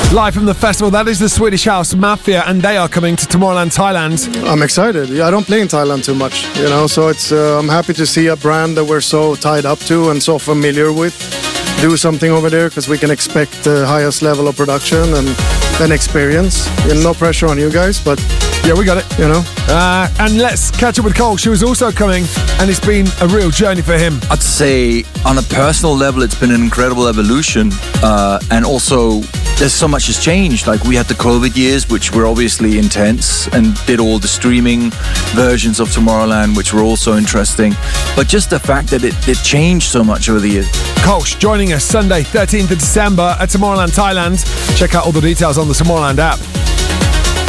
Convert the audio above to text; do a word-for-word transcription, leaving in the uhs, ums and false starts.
Live from the festival, that is the Swedish House Mafia, and they are coming to Tomorrowland, Thailand. I'm excited. I don't play in Thailand too much, you know, so it's uh, I'm happy to see a brand that we're so tied up to and so familiar with do something over there, because we can expect the highest level of production and an experience. And no pressure on you guys, but yeah, we got it. You know. Uh, and let's catch up with Cole. She was also coming, and it's been a real journey for him. I'd say on a personal level, it's been an incredible evolution. Uh, and also, there's so much has changed. Like, we had the COVID years, which were obviously intense, and did all the streaming versions of Tomorrowland, which were also interesting. But just the fact that it, it changed so much over the years. Kolsch joining us Sunday, thirteenth of December at Tomorrowland, Thailand. Check out all the details on the Tomorrowland app.